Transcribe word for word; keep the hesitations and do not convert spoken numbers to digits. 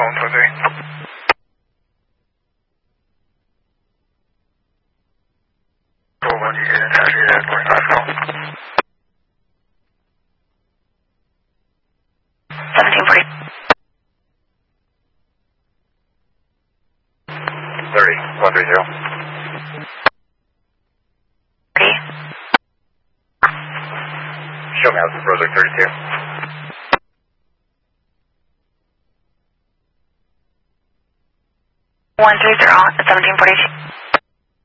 phone two three. four one, you get in taxi at twenty-five call. seventeen forty. thirty, one three zero. thirty. Show me out to Brunswick thirty-two. one three zero, seventeen forty-two.